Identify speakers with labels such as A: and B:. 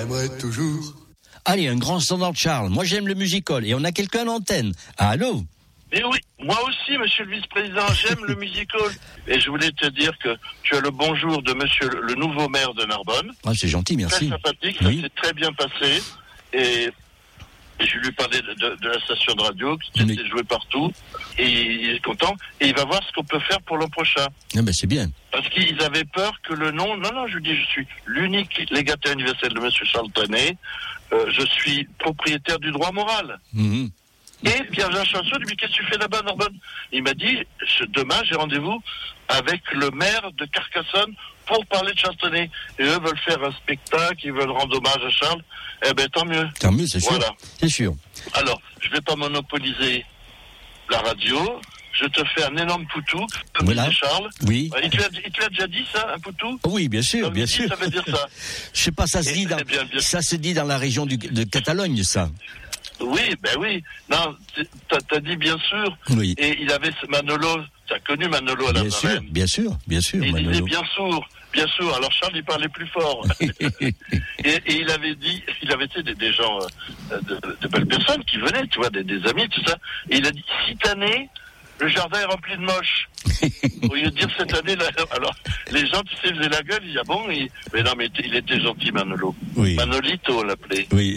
A: m'aimerait toujours.
B: Allez, un grand standard de Charles. Moi, j'aime le musical. Et on a quelqu'un à l'antenne. Allô?
C: Mais oui, moi aussi, monsieur le vice-président, j'aime le musical. Et je voulais te dire que tu as le bonjour de monsieur le nouveau maire de Narbonne.
B: Ah, c'est gentil, merci.
C: Très sympathique,
B: oui.
C: Ça s'est très bien passé. Et je lui parlais de la station de radio, qui était jouée partout. Et il est content. Et il va voir ce qu'on peut faire pour l'an prochain.
B: Ah ben c'est bien.
C: Parce qu'ils avaient peur que le nom... Non, je lui dis, je suis l'unique légataire universel de monsieur Charles Trenet. Je suis propriétaire du droit moral.
B: Mmh.
C: Et Pierre-Jean Chanson lui dit, qu'est-ce que tu fais là-bas, Narbonne? Il m'a dit, demain, j'ai rendez-vous avec le maire de Carcassonne pour parler de Chantonnay. Et eux veulent faire un spectacle, ils veulent rendre hommage à Charles. Eh ben, tant mieux.
B: Tant mieux, c'est sûr.
C: Voilà.
B: C'est sûr.
C: Alors, je vais pas monopoliser la radio. Je te fais un énorme poutou, comme
B: voilà.
C: disait Charles.
B: Oui.
C: Il te l'a déjà dit, ça, un poutou?
B: Oui, bien sûr, bien sûr.
C: Ça veut dire ça.
B: Je sais pas, ça se dit ça se dit dans la région de Catalogne, ça.
C: Oui, ben oui. Non, t'as dit bien sûr.
B: Oui.
C: Et il avait Manolo, t'as connu Manolo à la Marraine.
B: Bien sûr.
C: Il
B: Manolo.
C: disait bien sûr. Alors Charles, il parlait plus fort. et il avait dit, des gens, de belles personnes qui venaient, tu vois, des amis, tout ça. Et il a dit, cette année, le jardin est rempli de moches. Au lieu de dire cette année, là, alors, les gens, tu sais, faisaient la gueule, ils disaient, ah bon, mais non, mais il était gentil, Manolo.
B: Oui.
C: Manolito, on l'appelait.
B: Oui.